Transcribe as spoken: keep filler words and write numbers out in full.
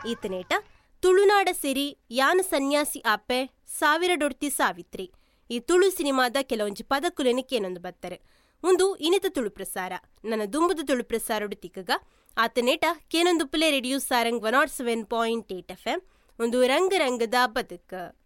ಈತನೇಟ ತುಳುನಾಡ ಸಿರಿ ಯಾನ ಸನ್ಯಾಸಿ ಆಪೆ ಸಾವಿರ ಡೊಡ್ತಿ ಸಾವಿತ್ರಿ ಈ ತುಳು ಸಿನಿಮಾದ ಕೆಲವೊಂಜಿ ಪದಕುಲೆನಿಕೇನೊಂದು ಬತ್ತಾರೆ ಒಂದು ಇನಿತ ತುಳು ಪ್ರಸಾರ ನನ್ನ ದುಂಬುದ Tulu ಪ್ರಸಾರಡು ತಿಕ್ಕಗ ಆತನೇಟ ಕೇನೊಂದು play radio Sarang one not seven point eight F M ಒಂದು ರಂಗ ರಂಗದ ಬದುಕ.